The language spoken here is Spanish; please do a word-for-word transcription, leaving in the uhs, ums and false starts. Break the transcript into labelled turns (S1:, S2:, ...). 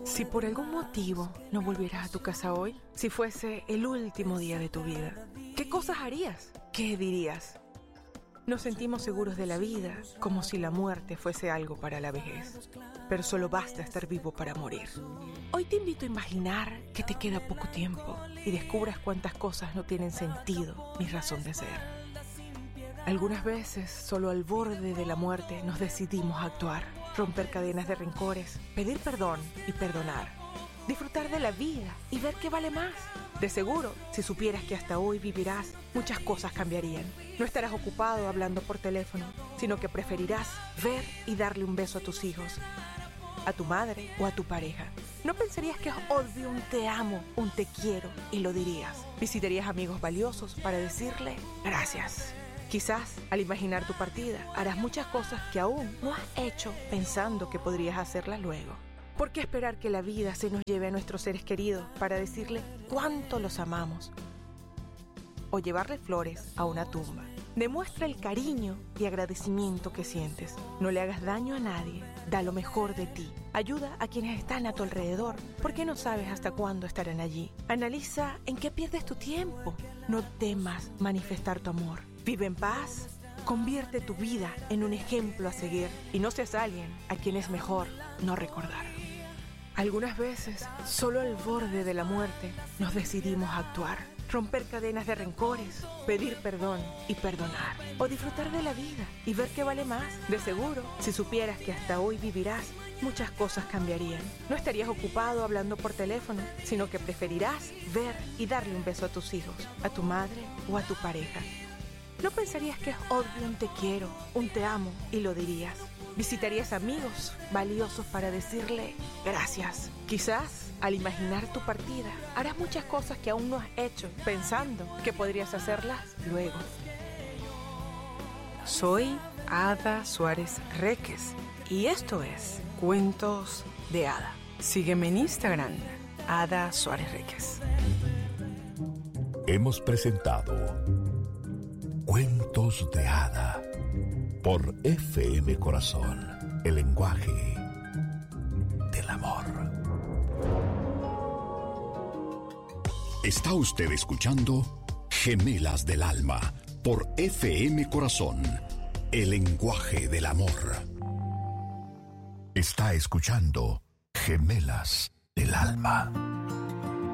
S1: Si por algún motivo no volvieras a tu casa hoy, si fuese el último día de tu vida, ¿qué cosas harías? ¿Qué dirías? Nos sentimos seguros de la vida, como si la muerte fuese algo para la vejez. Pero solo basta estar vivo para morir. Hoy te invito a imaginar que te queda poco tiempo y descubras cuántas cosas no tienen sentido ni razón de ser. Algunas veces, solo al borde de la muerte, nos decidimos a actuar, romper cadenas de rencores, pedir perdón y perdonar, disfrutar de la vida y ver qué vale más. De seguro, si supieras que hasta hoy vivirás, muchas cosas cambiarían. No estarás ocupado hablando por teléfono, sino que preferirás ver y darle un beso a tus hijos, a tu madre o a tu pareja. No pensarías que es obvio un te amo, un te quiero, y lo dirías. Visitarías amigos valiosos para decirle gracias. Quizás, al imaginar tu partida, harás muchas cosas que aún no has hecho pensando que podrías hacerlas luego. ¿Por qué esperar que la vida se nos lleve a nuestros seres queridos para decirle cuánto los amamos? O llevarle flores a una tumba. Demuestra el cariño y agradecimiento que sientes. No le hagas daño a nadie. Da lo mejor de ti. Ayuda a quienes están a tu alrededor, porque no sabes hasta cuándo estarán allí. Analiza en qué pierdes tu tiempo. No temas manifestar tu amor. Vive en paz. Convierte tu vida en un ejemplo a seguir. Y no seas alguien a quien es mejor no recordar. Algunas veces, solo al borde de la muerte, nos decidimos a actuar. Romper cadenas de rencores, pedir perdón y perdonar. O disfrutar de la vida y ver qué vale más. De seguro, si supieras que hasta hoy vivirás, muchas cosas cambiarían. No estarías ocupado hablando por teléfono, sino que preferirás ver y darle un beso a tus hijos, a tu madre o a tu pareja. No pensarías que es obvio un te quiero, un te amo, y lo dirías. Visitarías amigos valiosos para decirle gracias. Quizás, al imaginar tu partida, harás muchas cosas que aún no has hecho, pensando que podrías hacerlas luego. Soy Ada Suárez Reques y esto es Cuentos de Ada. Sígueme en Instagram, Ada Suárez Reques.
S2: Hemos presentado Cuentos de Ada por F M Corazón, el lenguaje del amor. Está usted escuchando Gemelas del Alma por F M Corazón, el lenguaje del amor. Está escuchando Gemelas del Alma.